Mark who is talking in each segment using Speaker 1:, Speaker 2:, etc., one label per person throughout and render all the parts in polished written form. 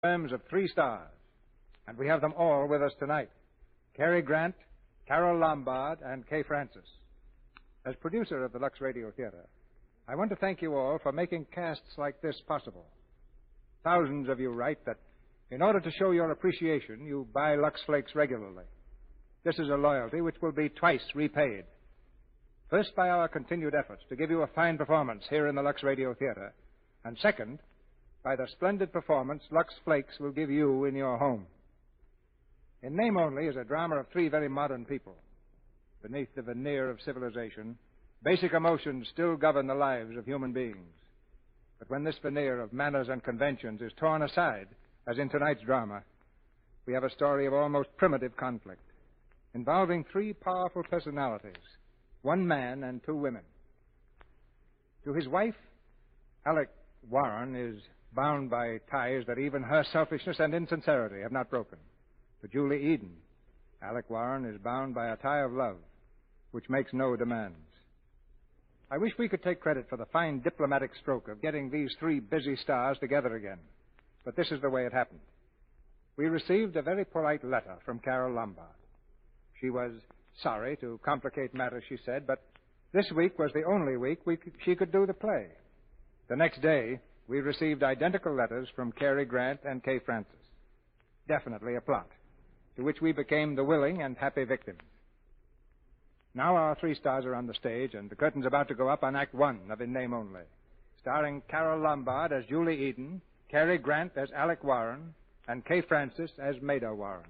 Speaker 1: Firms of 3 stars. And we have them all with us tonight. Cary Grant, Carole Lombard, and Kay Francis. As producer of the Lux Radio Theater, I want to thank you all for making casts like this possible. Thousands of you write that in order to show your appreciation, you buy Lux Flakes regularly. This is a loyalty which will be twice repaid. First, by our continued efforts to give you a fine performance here in the Lux Radio Theater, and second, by the splendid performance Lux Flakes will give you in your home. In name only is a drama of 3 very modern people. Beneath the veneer of civilization, basic emotions still govern the lives of human beings. But when this veneer of manners and conventions is torn aside, as in tonight's drama, we have a story of almost primitive conflict, involving 3 powerful personalities, 1 man and 2 women. To his wife, Alec Warren is bound by ties that even her selfishness and insincerity have not broken. To Julie Eden, Alec Warren is bound by a tie of love, which makes no demands. I wish we could take credit for the fine diplomatic stroke of getting these 3 busy stars together again, but this is the way it happened. We received a very polite letter from Carole Lombard. She was sorry to complicate matters, she said, but this week was the only week she could do the play. The next day, we received identical letters from Cary Grant and Kay Francis. Definitely a plot, to which we became the willing and happy victims. Now our 3 stars are on the stage, and the curtain's about to go up on Act 1 of In Name Only, starring Carole Lombard as Julie Eden, Cary Grant as Alec Warren, and Kay Francis as Maida Warren.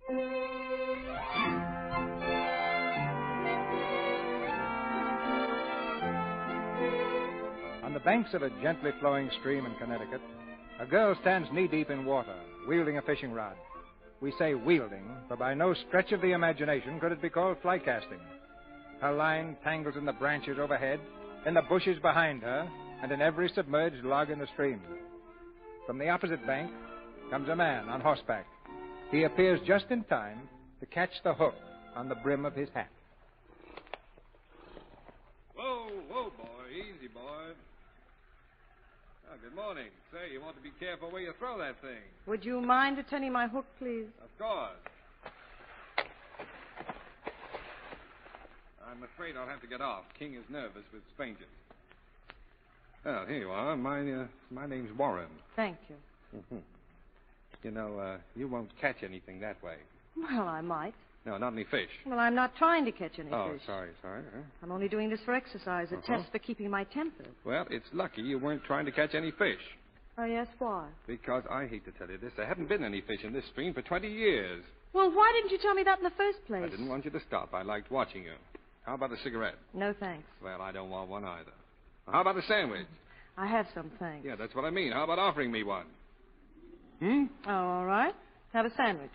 Speaker 1: On the banks of a gently flowing stream in Connecticut, a girl stands knee-deep in water, wielding a fishing rod. We say wielding, for by no stretch of the imagination could it be called fly casting. Her line tangles in the branches overhead, in the bushes behind her, and in every submerged log in the stream. From the opposite bank comes a man on horseback. He appears just in time to catch the hook on the brim of his hat.
Speaker 2: Whoa, boy. Easy, boy. Oh, good morning. Say, you want to be careful where you throw that thing.
Speaker 3: Would you mind returning my hook, please?
Speaker 2: Of course. I'm afraid I'll have to get off. King is nervous with strangers. Well, here you are. My name's Warren.
Speaker 3: Thank you.
Speaker 2: Mm-hmm. You know, you won't catch anything that way.
Speaker 3: Well, I might.
Speaker 2: No, not any fish.
Speaker 3: Well, I'm not trying to catch any fish.
Speaker 2: Sorry. Huh?
Speaker 3: I'm only doing this for exercise, a test for keeping my temper.
Speaker 2: Well, it's lucky you weren't trying to catch any fish.
Speaker 3: Oh, yes, why?
Speaker 2: Because I hate to tell you this, there haven't been any fish in this stream for 20 years.
Speaker 3: Well, why didn't you tell me that in the first place?
Speaker 2: I didn't want you to stop. I liked watching you. How about a cigarette?
Speaker 3: No, thanks.
Speaker 2: Well, I don't want one either. How about a sandwich?
Speaker 3: I have some, thanks.
Speaker 2: Yeah, that's what I mean. How about offering me one?
Speaker 3: Oh, all right. Have a sandwich.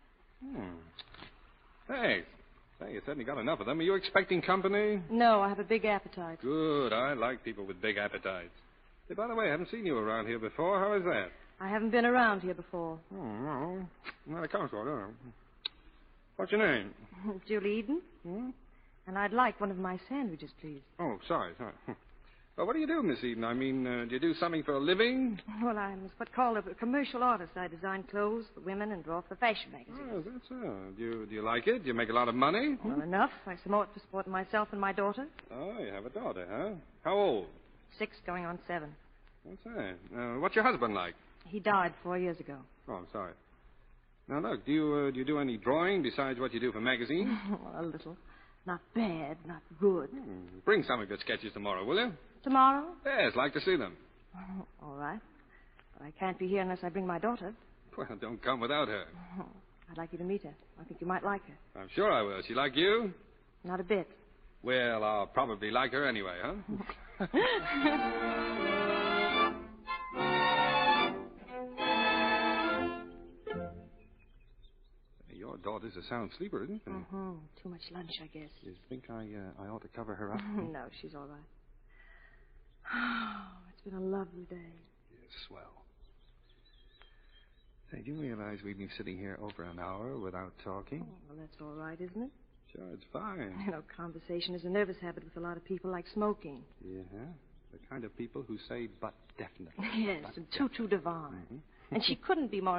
Speaker 2: Thanks. Say, you certainly got enough of them. Are you expecting company?
Speaker 3: No, I have a big appetite.
Speaker 2: Good. I like people with big appetites. Hey, by the way, I haven't seen you around here before. How is that?
Speaker 3: I haven't been around here before.
Speaker 2: Oh, no. Not a consort, huh? What's your name?
Speaker 3: Julie Eden. And I'd like one of my sandwiches, please.
Speaker 2: Oh, sorry. Well, what do you do, Miss Eden? I mean, do you do something for a living?
Speaker 3: Well, I'm what's called a commercial artist. I design clothes for women and draw for fashion magazines.
Speaker 2: Oh, that's so. Do you like it? Do you make a lot of money?
Speaker 3: Well, enough. I support myself and my daughter.
Speaker 2: Oh, you have a daughter, huh? How old?
Speaker 3: 6 going on 7.
Speaker 2: What's that? What's your husband like?
Speaker 3: He died 4 years ago.
Speaker 2: Oh, I'm sorry. Now, look, do you do any drawing besides what you do for magazines?
Speaker 3: A little. Not bad, not good.
Speaker 2: Bring some of your sketches tomorrow, will you?
Speaker 3: Tomorrow?
Speaker 2: Yes, like to see them.
Speaker 3: Oh, all right. But I can't be here unless I bring my daughter.
Speaker 2: Well, don't come without her.
Speaker 3: I'd like you to meet her. I think you might like her.
Speaker 2: I'm sure I will. She like you?
Speaker 3: Not a bit.
Speaker 2: Well, I'll probably like her anyway, huh? Your daughter's a sound sleeper, isn't she?
Speaker 3: Too much lunch, I guess.
Speaker 2: You think I ought to cover her up?
Speaker 3: No, she's all right. Oh, it's been a lovely day.
Speaker 2: Yeah, swell. Say, do you realize we've been sitting here over an hour without talking?
Speaker 3: Oh, well, that's all right, isn't it?
Speaker 2: Sure, it's fine.
Speaker 3: You know, conversation is a nervous habit with a lot of people, like smoking.
Speaker 2: Yeah? The kind of people who say, but definitely.
Speaker 3: Yes,
Speaker 2: but
Speaker 3: and too divine. And she couldn't be more